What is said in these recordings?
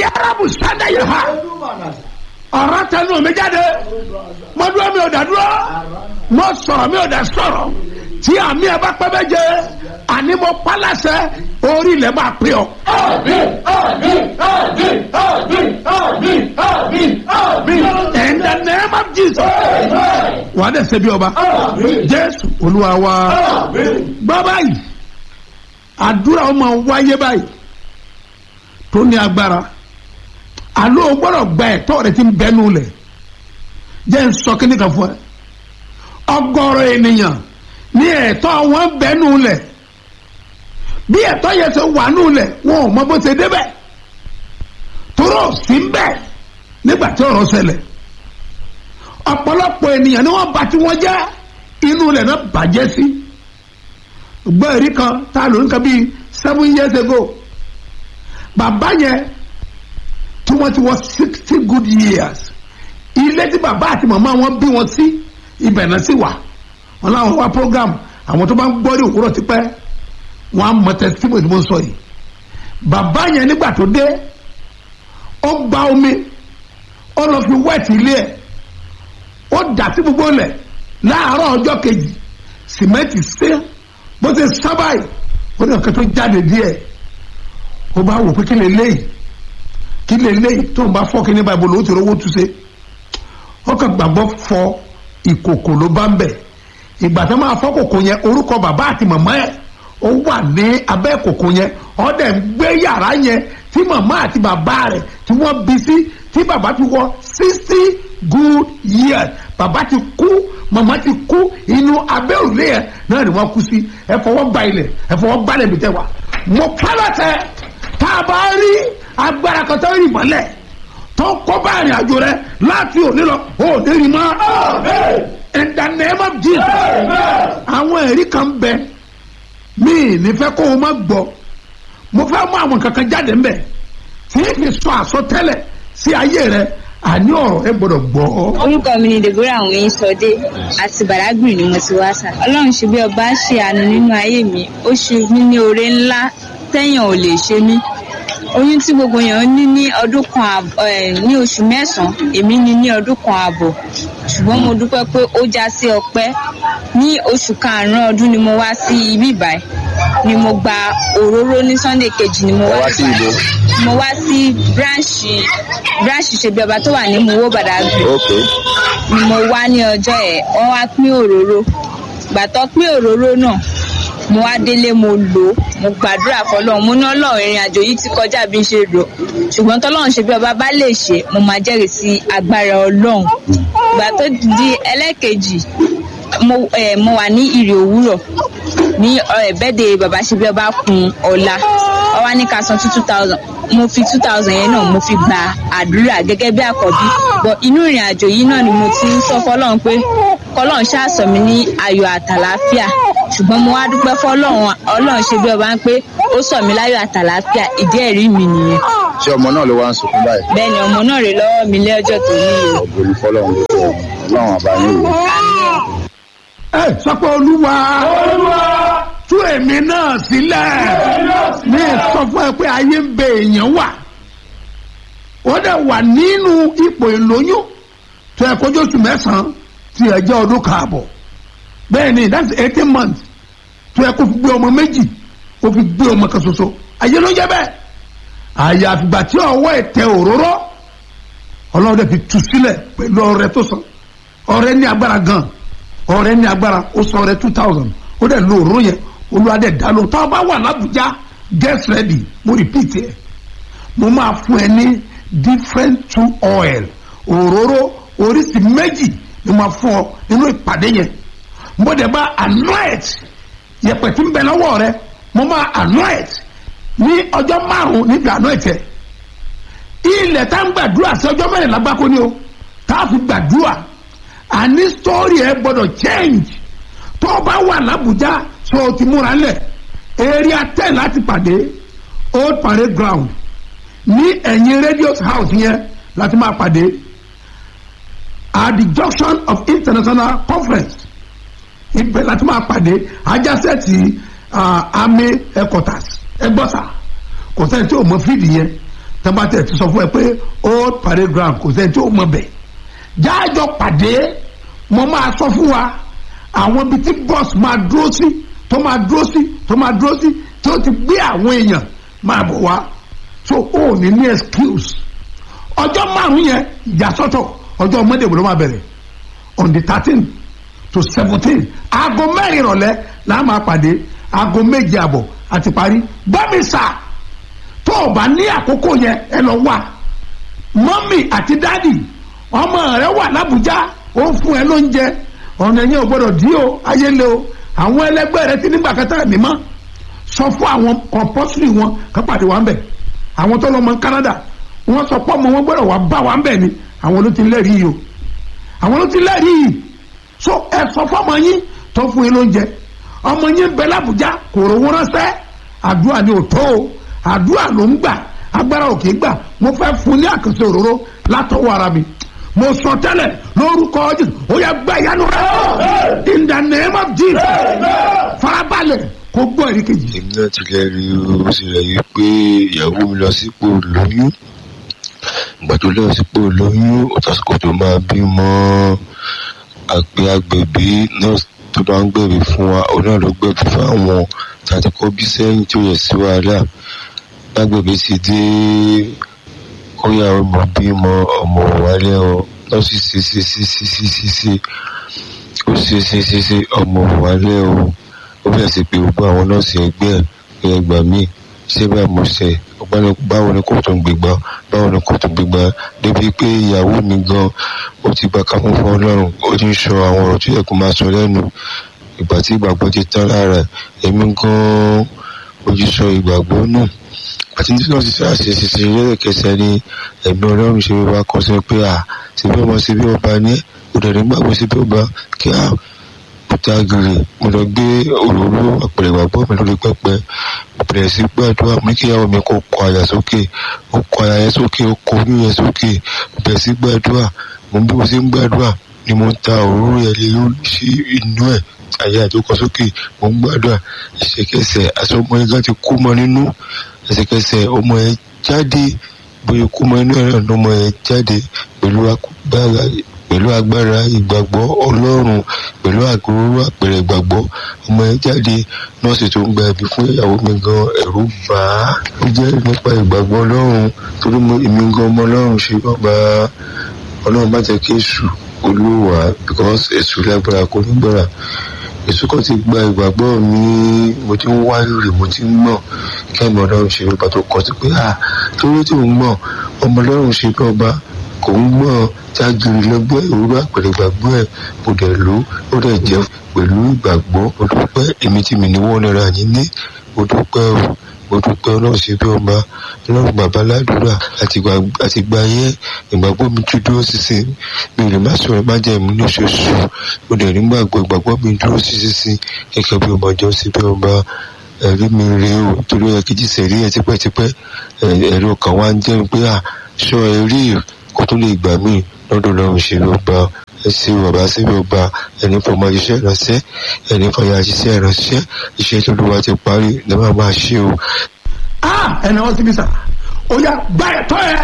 arabu sada yẹ ha ọ̀rọ̀ tẹnu mi jáde mo dúró mi ò dá dúró mo sọ̀rọ̀ mi ò dá sọ̀rọ̀ tí àmì ẹ̀ bá pẹ́ bẹ́ jẹ́ àní mo pálásẹ̀ orí ilẹ̀ máa pè ọ́. In the name of Jesus. Wà á dẹ̀ ṣe bí ọba. Jésù Olúwa wa. Gbọ́ báyìí àdúrà ó máa wáyé báyìí tó ní agbára. Àlọ́ o gbọ́dọ̀ gba ẹ̀tọ́ rẹ ti ń bẹ́nu lẹ̀. Jẹ́ ń sọ kíní kan fún ẹ. Ọgọ́rọ̀ ènìyàn ní ẹ̀tọ́ wọn bẹ́nu lẹ̀. Bí ẹ̀tọ́ yẹn ṣe wà nù lẹ̀ wọn ò mọ bó ṣe débẹ̀. Toró sí ń bẹ̀ nígbà tí ọ̀rọ̀ ṣẹlẹ̀. Ọ̀pọ̀lọpọ̀ ènìyàn ni wọ́n bà tí wọ́n jẹ́ inú lẹ̀ náà bàjẹ́ sí. Gbọ́ èrí kan tá a lò ní kan bíi 7 years ago. Bàbá yẹn tí wọ́n ti wọ 60 good years. Ilé tí bàbá àti màmá wọn bí wọn sí ibẹ̀ náà sì wà. Wọ́n láwọn wá program àwọn tó bá ń gbọ́ ní òwúrọ̀ ti pẹ́ wọ́n á mọ testimony ni mo sọ yìí. Bàbá yẹn nígbà tó dé ó gba omi ó lọ fi wẹ́ẹ̀tì ilé ẹ̀ ó dà sí gbogbo lẹ̀ láàárọ̀ ọjọ́ kejì sìmẹ́ǹtì sí bó ṣe sábà yìí ó ní ọ̀kẹ́ tó jáde díẹ̀ ó bá wò pé kí lè léyìí tó ń bá fọ́ kí ní báyìí bó ló ti rówó túnṣe ó kàn gbàgbọ́ fọ ìkòkò ló bá ń bẹ̀ ìgbà tó máa fọ́ kòkò yẹn orúkọ bàbá àti màmá ẹ̀ ó wà ní abẹ́ kòkò yẹn ó dẹ̀ ń gbé yàrá yẹn tí màmá àti bàbá rẹ̀ tí wọ́n bí sí tí bàbá ti wọ 60 good years bàbá ti kú màmá ti kú inú abẹ́ òrùlé yẹn náà ni wọ́n kú sí ẹ fọwọ́ gba ilẹ̀ ẹ fọwọ́ gbalẹ̀ mi tẹ́ wa mo pálọ̀tẹ̀ tá a bá rí agbára kan tó rí mọ́lẹ̀ tó kọ́ bá ìrìn àjò rẹ láti òní lọ ò ní rí mọ́ in the name of Jesus àwọn ẹ̀rí kan bẹ mí nífẹ̀ẹ́ kó o má gbọ́ mo fẹ́ mú àwọn kankan jáde ń bẹ̀ tí fi sọ àsọtẹ́lẹ̀ sí ayé rẹ àní ọ̀rọ̀ ẹ gbọ́dọ̀ gbọ́. Orúkọ mi ni Deborah Oyinsode àti Badagry ni mo ti wá sà. Ọlọ́run ṣe bí ọba ṣe àánú nínú ayé mi ó ṣe mí ní oore ńlá tẹ́yàn ò lè ṣe mí. Oyún tí gbogbo èèyàn ní ní ọdún kan ní oṣù mẹ́sàn-án èmi ní ní ọdún kan ààbọ̀ ṣùgbọ́n mo dúpẹ́ pé ó já sí ọpẹ́. Ní oṣù karùn-ún ọdún ni mo wá sí ibi ìbàyí ni mo gba òróró ní Sunday kejì ni mo wá sí ìbò mo wá sí branch ṣe bí ọba tó wà ní Muwo Badagry ni mo wá ní ọjọ́ ẹ̀ wọ́n wá pín òróró gbàtọ́ pín òróró náà mo wá délé mo lò mo gbàdúrà fọ́lọ́run mo ní Ọlọ́run ìrìn àjò yìí ti kọjá bí n ṣe rò ṣùgbọ́n tọ́lọ́run ṣe bí ọba bá lè ṣe mo máa jẹ́rìí sí agbára Ọlọ́run ìgbà tó di ẹlẹ́kejì mo wà ní ìrì òwúrọ̀ ní bẹ́ẹ̀dẹ̀ bàbá ṣe bí ọba kun ọ̀la ó wá ní ká san 2,000 mo fi 2,000 yẹn náà mo fi gba àdúrà gẹ́gẹ́ bí àkọ́bí bọ̀ inú ìrìn àjò yìí náà ni mo ti ń sọ fọ́lọ́run pé kọ́lọ́run ṣàṣọ mi ní ayọ̀ àtàlàáfíà ṣùgbọ́n mo wá dúpẹ́ fọ́lọ́run Ọlọ́run ṣe bí ọba ń pé ó sọ mí láyọ̀ àtàlàáfíà ìdí ẹ̀rí mi nìyẹn. Ṣé ọmọ náà ló wá ń sunkún báyìí? Bẹ́ẹ̀ ni ọmọ náà rè lọ́wọ́ mi lọ́jọ́ tó ní ìlú. Ògbóni fọ́lọ́run ló tó Ọlọ́run àbáyé wò. Ẹ sọ pé Olúwa tú èmi náà sílẹ̀ ní sọ fún ẹ pé ayé ń bẹ èèyàn wà wọ́n dẹ̀ wà nínú ipò ìlóyún tó ẹ kọjú oṣù mẹ́sàn-án tí ẹ jẹ́ ọdún kààbọ̀ bẹ́ẹ̀ ni that's 18 months tó ẹ kó fi gbé ọmọ méjì kó fi gbé ọmọ kan ṣoṣo ayé ló jẹ́ bẹ́ẹ̀ àyàfìgbà tí ọwọ́ ẹ̀ tẹ òróró Ọlọ́run dẹ̀ fi tú sílẹ̀ pẹ̀lú ọrẹ tó sàn ọrẹ ní agbára gan ọrẹ ní agbára ó sọ ọrẹ 2,000 ó dẹ̀ lo òróró yẹn Olúwa dẹ̀ dá lóhùn tó o bá wà l'Abuja get ready mo repeat ẹ mo máa fún ẹ ní different 2 oil òróró oríṣi méjì ni mo máa fún ọ nínú ìpàdé yẹn mo dẹ̀ bá anoint yẹ̀pẹ̀ tí ń bẹ lọ́wọ́ rẹ mo máa anoint ní ọjọ́ 5 níbi anoint ẹ ilẹ̀ tá ń gbàdúrà sí ọjọ́ 4 gbáko ni o tá a fi gbàdúrà àní story ẹ gbọ́dọ̀ change tó o bá wà l'Abuja so o ti múra lẹ̀ area 10 láti pàdé old parade ground ní ẹ̀yìn radio house yẹn láti máa pàdé at the junction of international conference ibẹ̀ láti máa pàdé ajásẹ́ẹ̀tì army headquarters ẹgbọ́sà kò sẹ́ni tí o mọ fídì yẹn tẹ́mbàtẹ̀ ti sọ fún ẹ pé old parade ground kò sẹ́ni tí ó mọ bẹ̀ jáàjọ pàdé mo máa sọ fún wa àwọn ibi tí bọ́ọ̀sì máa dúró sí tó máa dúró sí tí ó ti gbé àwọn èèyàn máa bọ̀ wá so ó ní excuse ọjọ́ 5 yẹn ìyàsọ́tọ̀ ọjọ́ Monday ló máa bẹ̀rẹ̀ on the 13 to 17 aago 4 ìrọ̀lẹ́ la máa pàdé aago 7 àbọ̀ àti parí gbọ́mísà tó o bá ní àkókò yẹn ẹ lọ wà mọ́mì àti dádì ọmọ rẹ wà l'Àbújá ó ń fún ẹ lóúnjẹ ọ̀nà yẹn ò gbọ́dọ̀ dí o ayé le o àwọn ẹlẹgbẹ́ rẹ ti nígbà kẹta ẹ̀mí mọ́ sọ fún àwọn compulsory wọn kó pàdé wa ń bẹ̀ àwọn tó lọ mọ Canada wọ́n sọ pé ọmọ wọn gbọ́dọ̀ wá bá wa ń bẹ̀ ni àwọn ló ti lẹ́rìí yìí o àwọn ló ti lẹ́rìí yìí so ẹ sọ fọmọ yín tó fún yín lóúnjẹ ọmọ yín bẹ l'Àbújá kò rówó ránṣẹ́ àdúrà ni ò tó o àdúrà ló ń gbà agbára òkè gbà mo fẹ́ fún ní àkànṣe òróró látọwọ́ ara mi mo sọ tẹ́lẹ̀ lórúkọ Jésù ó yá gbà ìyanu rẹ in the name of Jesus farabalẹ̀ kó gbọ́ èrí kejì. èmi náà ti lè rí o sì rẹ̀ yí pé ìyàwó mi lọ sípò lóyún ìgbà tó lọ sípò lóyún ọ̀tàsíkò tó máa bímọ agbẹ̀bí nọ́ọ̀sì tó bá ń gbẹ̀bí fún wa òun náà ló gbẹ̀bí fún àwọn tàbí kọ́ bí sẹ́yìn tó yẹ sí wàhálà lágbẹ̀bí ti dé kóyà ọmọ bímọ ọmọ wálé ọ lọ́sí sí ọmọ wálé ọ ó bẹ̀rẹ̀ sí pé gbogbo àwọn nọ́ọ̀sì ẹgbẹ́ ẹgbà míì ṣé bá mo ṣe báwo ni kò tó ń gbégbá débi pé ìyàwó mi gan ó ti gba kámú fún Ọlọ́run ó ti ń sọ àwọn ọ̀rọ̀ tó yẹ kó máa sọ lẹ́nu ìgbà tí ìgbàgbọ́ ti tán lára èmi gan ojú sọ ìgbàgbọ́ náà àti tí wọ́n ti sọ àṣìṣe lẹ́ẹ̀kẹsẹ̀ ni ẹ̀mí Ọlọ́run ṣe wá kọ́ sí pé síbí ọmọ síbí ọba ní òdòdó gbàgbọ́ síbí ọba kí pùtàgìrì mo lọ gbé òróró àpẹẹrẹ ìgbàgbọ́ mi lórí pẹpẹ bẹ̀rẹ̀ sí gbàdúrà mo ní kí ìyàwó mi kó kọ àyà sókè ó kọ àyà yẹn sókè ó kọ oyún yẹn sókè bẹ̀rẹ̀ sí gbàdúrà mo bí mo ṣe ń gbàdúrà ni mo ń ta òróró yẹn lé lórí sí inú ẹ̀ àyà tó kọ sókè mo ń gbàdúrà ìṣẹ̀kẹsẹ̀ àsọmọ yẹn gan ti kú mọ́ nínú ẹsẹ̀kẹsẹ̀ ọmọ yẹn jáde bóyá kú mọ́ inú ẹ̀rọ ọmọ yẹn jáde pẹ̀lú agbára ìgbàgbọ́ Ọlọ́run pẹ̀lú àgbòrò àpẹẹrẹ ìgbàgbọ́ ọmọ yẹn jáde nọ́ọ̀sì tó ń gba ẹbí fún ìyàwó mi gan ẹ̀rù bà á ó jẹ́ nípa ìgbàgbọ́ Ọlọ́run torí èmi gan ọmọ Ọlọ́run ṣe bàbá Ọlọ́run bá jẹ́ kí èṣù olúwa because èṣù lágbára kò ní gbára èṣù kan ti gba ìgbàgbọ́ mi mo ti ń wáyé rè mo ti ń mọ̀ kí ẹ̀mí Ọlọ́run ṣe bàbá tó kọ́ sí pé torí tí òun mọ̀ ọmọ Ọlọ́run ṣe bí ọba kò ń mọ̀ jágiri lọ́gbọ́ ìwúrọ̀ àpẹẹrẹ ìgbàgbọ́ ẹ̀ mo dẹ̀ lò ó dẹ̀ jẹ́ pẹ̀lú ìgbàgbọ́ mo dúpẹ́ èmi tí mi ní wọ́n náírà yín ní mo dúpẹ́ Ọlọ́run ṣe bí ọba Ọlọ́run bàbá ládùúrà àti gba yẹn ìgbàgbọ́ mi tún dúró sísìn mi ò lè má sọ̀rọ̀ má jẹ́ mi ní oṣooṣù mo dẹ̀ nígbàgbọ́ ìgbàgbọ́ mi dúró sísìn gẹ́gẹ́ bí ọmọ ọjọ́ sí bí ọba ẹ̀rí mi rèé o torí ẹ̀ kejì sẹ̀rí ẹ̀ tipẹ́tipẹ́ ẹ̀rọ kan wá ń jẹ́ pé sọ ẹ̀rí kó tó lè gbà mí lọ́dọ̀ Ọlọ́run ṣe ló gba ẹsẹ̀ bàbá sí ló gba ẹni fọmọ iṣẹ́ ìránṣẹ́ ẹni fọyà iṣẹ́ ìránṣẹ́ iṣẹ́ tó lówó ti parí ní máa ṣe o. ẹnì wọn ti bí sà ó yá gbá ẹ̀tọ́ ẹ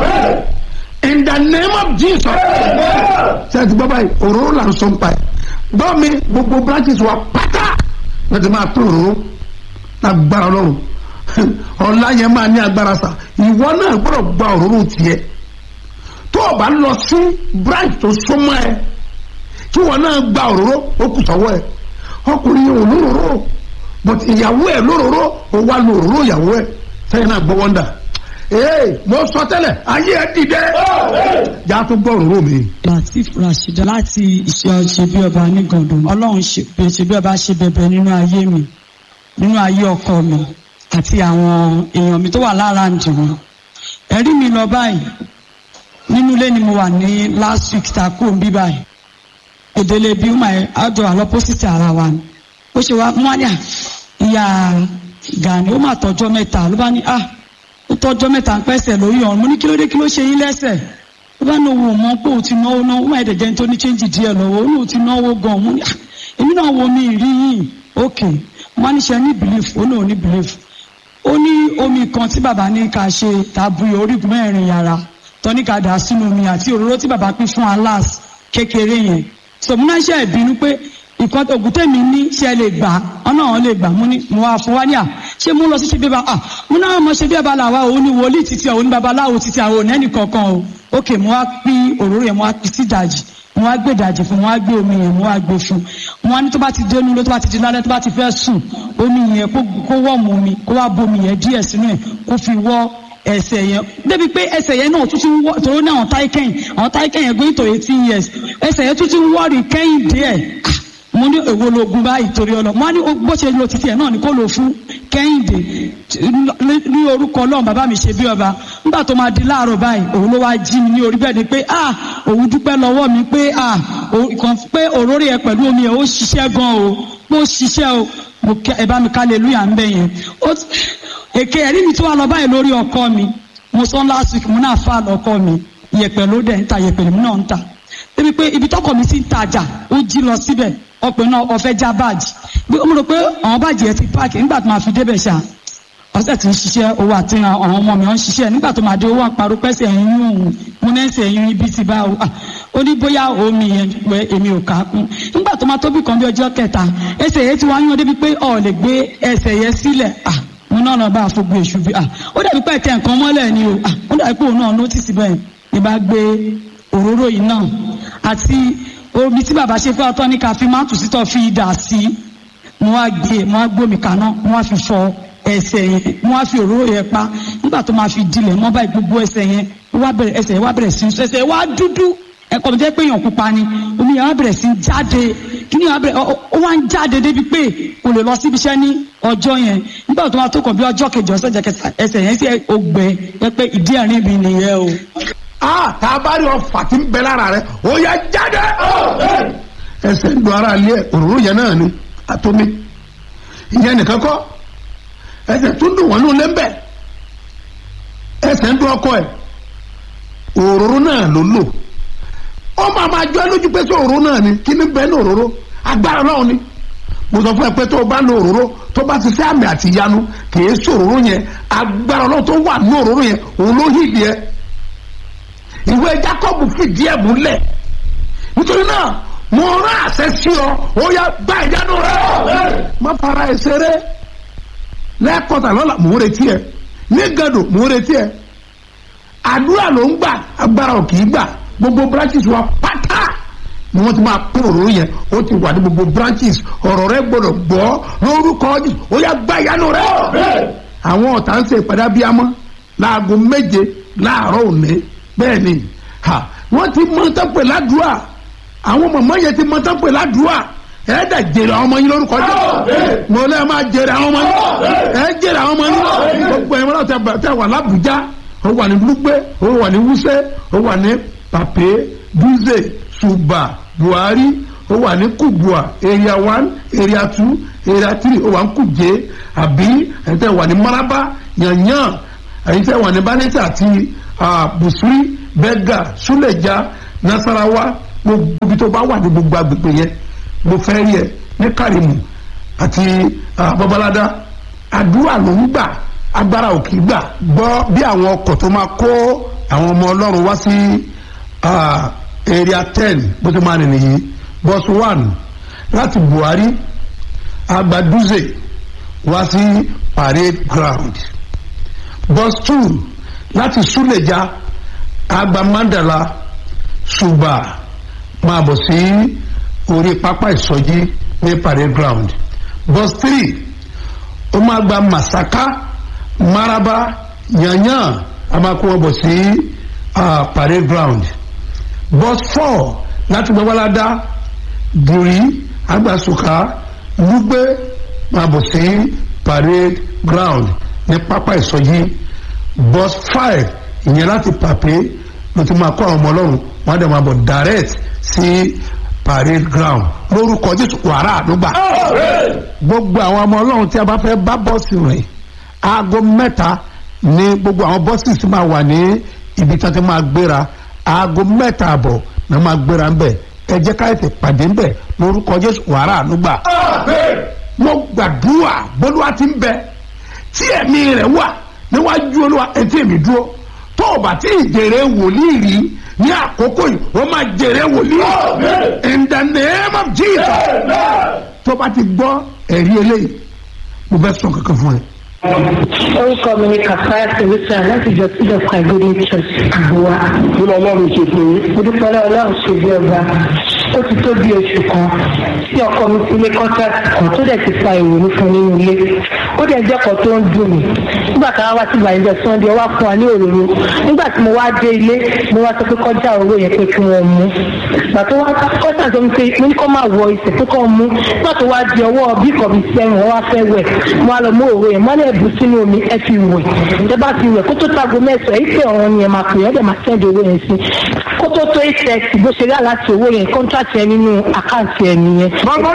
in the name of Jesus ṣe ti gbọ́ báyìí òróró là ń sọ ń pa ẹ̀ gbọ́ mi gbogbo branches wa pátá wọ́n ti máa pín òróró lágbára Ọlọ́run ọ̀la yẹn máa ní agbára sà ìwọ náà gbọ́dọ̀ gba òróró tiẹ̀ tó o bá lọ sí branch tó súnmọ́ ẹ tí wọn náà gba òróró ó kù sọ́wọ́ ẹ ọkùnrin yẹn ò lóróró but ìyàwó ẹ lóróró ó wá lo òróró ìyàwó ẹ sẹ́yìn náà gbọ́ wọ́ndà mo sọ tẹ́lẹ̀ ayé ẹ dìde já tó gbọ́ òróró mi. Latif Rashida láti ìṣe ṣe bí ọba ní Gàndùn Ọlọ́run ṣe bí ọba ṣe bẹ̀bẹ̀ nínú ayé mi nínú ayé ọkọ mi àti àwọn èèyàn mi tó wà lára ǹjẹ́ wọn ẹ̀rí mi lọ báyìí nínú ilé ni mo wà ní last week ta kó bí báyìí òdèlè bí ọmọ ẹ àjọ àlọpọsítì ara wa ni ó ṣe wá wọn ní ìyá Gani ó mà tọjọ́ mẹ́ta ló bá ní ó tọjọ́ mẹ́ta ń pẹ́sẹ̀ lórí ọ̀run mo ní kí ló dé kí ló ṣe yín lẹ́sẹ̀ ló bá ní owó mọ́ pé òun ti náwó náà ó mà ẹ̀dẹ̀jẹ̀ tó ní change díẹ̀ lọ́wọ́ ó ní òun ti náwó gan mo ní èmi náà wo mi rí yìí ok wọn ní ṣe ní belief ó ní òun ní belief ó ní omi kan tí bàbá ní ká ṣe tàbí orígun mẹ́rin yàrá tó ní ká dà sínú omi àti òróró tí bàbá pín fún alas kékeré yẹn sọmúnáṣẹ́ ìbínú pé ìkan ògùn tèmi ní ṣe lè gbà ọ̀nà àwọn lè gbà mo wá fún wa ní à ṣé mo lọ sí ṣe bí ba mo náà mo ṣe bí ẹ̀bá làwa òun ni wòlíì títí òun ni babaláwo títí àwọn òun ẹnì kankan o ókè mo wá pín òróró yẹn mo wá pín sí ìdajì mo wá gbé ìdajì fún mo wá gbé omi yẹn mo wá gbé fún mo wá ní tó bá ti dénú ló tó bá ti di lálẹ́ tó bá ti fẹ́ sùn omi yẹn kó wọ́ mu omi kó wá bomi yẹn díẹ̀ sínú ẹ̀ kó fi wọ́ ẹsẹ̀ yẹn débi pé ẹsẹ̀ yẹn náà tún ti ń wọ́ torí náà àwọn táìkẹ́yìn yẹn going to 18 years ẹsẹ̀ yẹn tún ti ń wọ́ọ̀rì kẹ́yìn díẹ̀ mo ní èwo lóògùn báyìí torí ọlọ mo ní bó ṣe lo títí ẹ náà ni kó lò fún Kẹ́hìndé ní orúkọ Ọlọ́run bàbá mi ṣe bí ọba nígbà tó máa di láàárọ̀ báyìí òun ló wá jí mi ní orí bẹ́ẹ̀ ni pé òun dúpẹ́ lọ́wọ́ mi pé kàn pé òróró yẹn pẹ̀lú omi yẹn ó ṣiṣẹ́ gan o ó ṣiṣẹ́ o mo ẹ bá mi hallelujah ń bẹ yẹn èké ẹ̀rí mi tó wà lọ báyìí lórí ọkọ mi mo sọ last week mo náà fà lọkọ mi yẹ̀pẹ̀ ló dẹ̀ ń ta yẹ̀pẹ̀ lèmi náà ń ta débi pé ibi tọkọ mi sì ń tajà ó jí lọ síbẹ̀ ọpẹ náà ọfẹ já báàjì bí ó rò pé àwọn báàjì yẹn ti páàkì nígbà tó máa fi débẹ̀ ṣá ọ̀sẹ̀ tí ń ṣiṣẹ́ owó àti àwọn ọmọ mi ń ṣiṣẹ́ nígbà tó máa dé owó àparò pẹ́sẹ̀ ẹ̀yìn òun mo náà ń ṣe ẹ̀yìn ibi ti bá o ó ní bóyá omi yẹn pé èmi ò kà á kún nígbà tó máa tóbi kan bí ọjọ́ kẹta ẹsẹ̀ yẹn ti wá yún débi pé ọ̀ lè gbé ẹsẹ̀ yẹn sílẹ̀ mo náà lọ bá àfọgbé èṣù bí ó dàbí pé ẹ̀tẹ̀ nǹkan mọ́lẹ̀ ni o ó dàbí pé òun náà nọ́tìsì bẹ́ẹ̀ ni bá gbé òróró yìí náà àti omi tí bàbá ṣe fẹ́ ọtọ́ ní ká fi máa tù sítọ́ fi dà sí mo wá gbómi kaná mo wá fi fọ ẹsẹ̀ yẹn mo wá fi òróró yẹn pa nígbà tó máa fi dilẹ̀ mọ́ báyìí gbogbo ẹsẹ̀ yẹn ẹsẹ̀ yẹn wá bẹ̀rẹ̀ sí ẹsẹ̀ yẹn wá dúdú ẹ̀kọ́ mi jẹ́ pé èèyàn pupa ni omi yẹn wá bẹ̀rẹ̀ sí jáde kíní yẹn ó wá ń jáde débi pé kò lè lọ síbi iṣẹ́ ní ọjọ́ yẹn nígbà tó máa tó kàn bí ọjọ́ kejì ọ̀sẹ̀ kẹta ẹsẹ̀ yẹn sí ògbẹ́ ẹ pé ìdí ẹ̀rín mi nìyẹn o. tá a bá rí ọfà tí ń bẹ lára rẹ ó yá jáde. ẹsẹ̀ ń do ara lé òróró yẹn náà ni àtomi ìyẹn nìkan kọ́ ẹsẹ̀ tó ń dùn wọ́n ní olé ń bẹ̀ ẹsẹ̀ ń do ọkọ ẹ̀ òróró náà ló lò ó máa jọ lójú pé sí òróró náà ni kí ni bẹ́ẹ̀ ní òróró agbára náà ni mo sọ fún ẹ pé tó o bá lo òróró tó bá ti ṣe àmì àti ìyanu kì í sí òróró yẹn agbára náà tó wà ní òróró yẹn òun ló hìdí ẹ ìwé Jákọ́bù fìdí ẹ̀ múlẹ̀ nítorí náà mo rán àṣẹ sí ọ ó yá gba ìyanu rẹ má fara ẹ ṣeré lẹ́ẹ̀kọ́ta lọ́la mò ń retí ẹ ní gàdò mò ń retí ẹ àdúrà ló ń gbà agbára ò kì í gbà gbogbo branches wa pátá ni wọ́n ti máa pín òróró yẹn ó ti wà ní gbogbo branches ọ̀rọ̀ rẹ gbọ́dọ̀ gbọ́ lórúkọ Jésù ó yá gba ìyanu rẹ àwọn ọ̀tá ń ṣe ìpàdé abiyamọ láago 7 láàárọ̀ òní bẹ́ẹ̀ ni wọ́n ti mọ tán pè ládùúà àwọn mọ̀mọ́ yẹn ti mọ tán pè ládùúà ẹ̀ẹ́dà jèrè àwọn ọmọ yín lórúkọ Jésù mo lẹ́ẹ̀ máa jèrè àwọn ọmọ yín ẹ̀ jèrè àwọn ọmọ yín gbogbo ẹ̀rọ náà tẹ wà l'Àbújá ó wà ní Lúgbé ó wà ní Wúṣẹ́ ó wà ní Pàpé Dúzè Ṣùbà Buhari ó wà ní Kubwa area 1 area 2 area 3 ó wà ní Kùjé àbí ẹ̀yin tẹ́ wà ní Maraba Yanyan ẹ̀yin tẹ́ wà ní Bánítà àti Busiri Bẹ́gà Súlẹ̀já Nasarawa gbogbo ibi tó bá wà ní gbogbo agbègbè yẹn mo fẹ́ rí ẹ ní Kàrímù àti Babalada àdúrà ló ń gbà agbára ò kì í gbà gbọ́ bí àwọn ọkọ̀ tó máa kó àwọn ọmọ Ọlọ́run wá sí area 10 bó ti máa rìn nìyí bus 1 láti Buhari Agbaduze wá sí parade ground bus 2 láti Súlẹ̀já Agba Mandala Ṣùbà máa bọ̀ sí orí pápá ìsọjí ní parade ground bus 3 ó máa gba Masaka Maraba Yanyan a máa kó wọn bọ̀ sí parade ground bus 4 láti Babalada Guri Agbasuka Lúgbé máa bọ̀ sí parade ground ní pápá ìsọjí bus 5 ìyẹn láti Pàpé ló ti máa kó àwọn ọmọ Ọlọ́run wọn á dẹ̀ máa bọ̀ direct sí parade ground lórúkọ Jésù wàrà àdúgbà gbogbo àwọn ọmọ Ọlọ́run tí a bá fẹ́ bá bọ́ọ̀sì rìn aago 3 ní gbogbo àwọn bọ́ọ̀sì tí máa wà ní ibi tí wọ́n ti máa gbéra aago 3:30 ní wọ́n máa gbéra ń bẹ̀ ẹ jẹ́ ká ètè pàdé ń bẹ̀ lórúkọ Jésù wàrà àdúgbà mo gbàdúrà bólúwa ti ń bẹ tí ẹ̀mí rẹ̀ wà níwájú olúwa etí èmi dúró tó o bá tí ì jèrè wòlíì rí ní àkókò yìí wọ́n máa jèrè wòlíì in the name of Jesus. tó bá ti gbọ́ ẹ̀rí eléyìí mo fẹ́ sọ kankan fún ẹ. orúkọ mi ni kàfáyà tẹlifíà láti jọ sí dọkítà golden church àbúwá. kí ló Ọlọ́run ṣe fún yín. mo dúpẹ́ lọ́wọ́ Ọlọ́run ṣe bí ọba ó ti tó bí oṣù kan tí ọkọ mi ti lé kọ́ńtàkì kan tó dẹ̀ ti fa ìrònú fún nínú ilé ó dẹ̀ jẹ́ ọkọ̀ tó ń dùn mí nígbà kan wá sí ìbànújẹ́ Sunday ọwá fún wa ní òróró nígbà tí mo wá dé ilé mo wá sọ pé kọjá owó yẹn pé kí wọ́n mú ìgbà tó wá kọ́ńtà tó ń pè mo ní kó máa wọ ìṣẹ̀ tó kọ́ mú nígbà tó wá di ọwọ́ bí kò bí sẹ́yìn wọ́n wá fẹ́ wẹ̀ mo wá lọ mú òróró yẹn mọ́lẹ̀ bù sínú omi ẹ fi wẹ̀ ẹ bá fi wẹ̀ kó tó tago mẹ́sàn-án èyí pé ọ̀rọ̀ ni ẹ máa pè é ẹ̀ máa sẹ́ndì owó yẹn sí kó tó tó ìṣẹ̀tì bó ṣe rí àláti owó yẹn kọ́ńtàtì ẹ nínú àkáǹtì ẹ nìyẹn.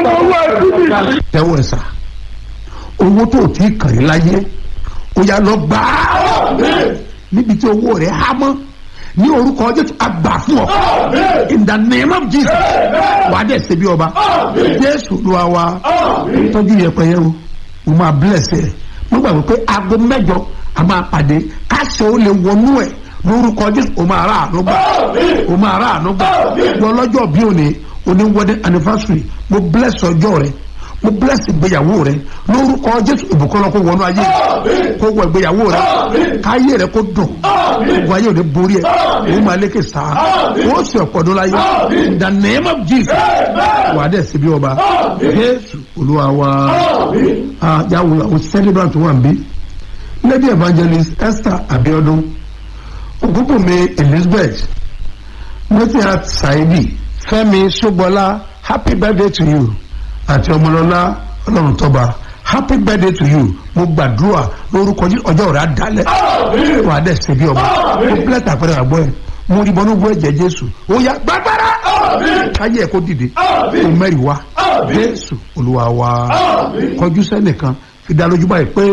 tẹ́wọ̀ ẹ̀sà owó tó ti kàn yín láyé ó yá lọ gbà á níbi tí owó rẹ̀ há mọ́ ní orúkọ Jésù àgbà fún ọ in the name of Jesus wà á dẹ̀ ṣe bí ọba Jésù ló wa tọ́jú yẹpẹyẹ o mo máa bless ẹ mo gbàgbọ́ pé aago 8 a máa pàdé káṣẹ ó lè wọnú ẹ lórúkọ Jésù o máa rà àánú gbà o máa rà àánú gbà wọ́n lọ́jọ́ bí òní wedding anniversary mo bless ọjọ́ rẹ mo bless ìgbéyàwó rẹ lórúkọ Jésù ìbùkún lọ kó wọnú ayé kó wọ ìgbéyàwó rẹ káyé rẹ kó dùn gbogbo ayé òní borí ẹ o máa lékè sáà o sì ọ̀pọ̀dún láyé in the name of Jesus wà á dẹ̀ sí bí ọba Jésù Olúwa wa yàwó àwọn celebrant wà ń bí Lady Evangelist Esther Abiodun Ògúnbùnmi Elizabeth Mọ́tíyà Saidi Fẹ́mi Ṣógbọ́lá happy birthday to you àti Ọmọlọ́lá Ọlọ́run tọ́ba happy birthday to you mo gbàdúrà lórúkọ ọjọ́ rẹ̀ àdálẹ̀ wà á dẹ̀ ṣe bí ọba mo bless àpẹẹrẹ àgbọ̀ ẹ̀ mo rí bọ́nú bọ́ ẹ̀jẹ̀ Jésù ó yá gbàgbára káyé ẹ̀ kó dìde kó mẹ́rìí wá Jésù Olúwa wa kọjú sẹ́nìkan fi dá lójú báyìí pé.